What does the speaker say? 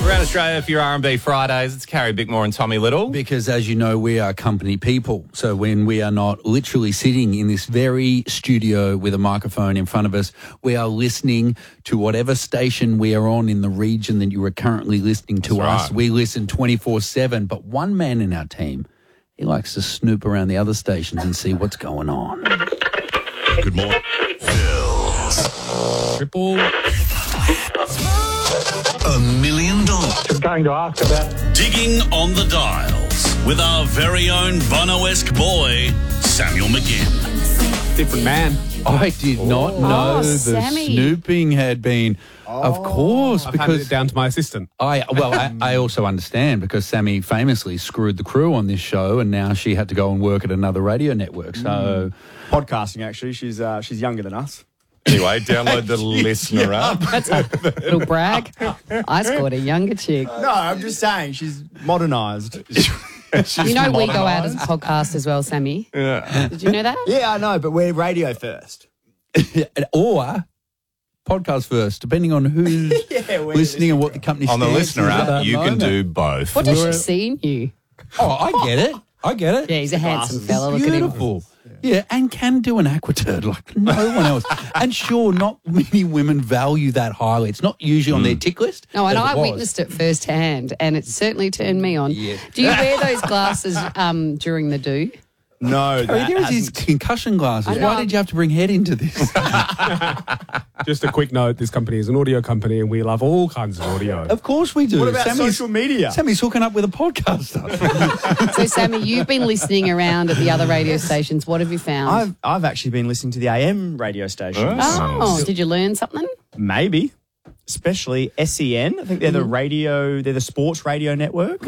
Around Australia for your R&B Fridays, it's Carrie Bickmore and Tommy Little. Because, as you know, we are company people. So when we are not literally sitting in this very studio with a microphone in front of us, we are listening to whatever station we are on in the region that you are currently listening to us. Right. We listen 24/7. But one man in our team, he likes to snoop around the other stations and see what's going on. Good morning. Triple. $1 million. I'm going to ask about Digging on the dials with our very own Bono-esque boy, Samuel McGinn. Different man. I did not know the Sammy. snooping had been, of course, I've handed because it down to my assistant. I also understand because Sammy famously screwed the crew on this show, and now she had to go and work at another radio network. So Podcasting, actually. She's younger than us. Anyway, download the listener app. That's a little brag. I scored a younger chick. No, I'm just saying she's modernised. You know we go out as a podcast as well, Sammy. Yeah. Did you know that? Yeah, I know, but we're radio first. or podcast first, depending on who's listening and what the company On the stance listener is at app, that you can moment. do both. What does she see in you? Oh, I get it. Yeah, he's a handsome fella. Look at him. Beautiful. Yeah, and can do an aquaturd like no one else. And sure, not many women value that highly. It's not usually on their tick list. No, and as it I was. witnessed it firsthand, and it certainly turned me on. Yeah. Do you wear those glasses during the do? No, Harry, there is these concussion glasses. I know. Why did you have to bring head into this? Just a quick note, this company is an audio company and we love all kinds of audio. Of course we do. What about social media? Sammy's hooking up with a podcaster. So, Sammy, you've been listening around at the other radio stations. What have you found? I've actually been listening to the AM radio station. Oh, did you learn something? Maybe. Especially SEN. I think they're the sports radio network.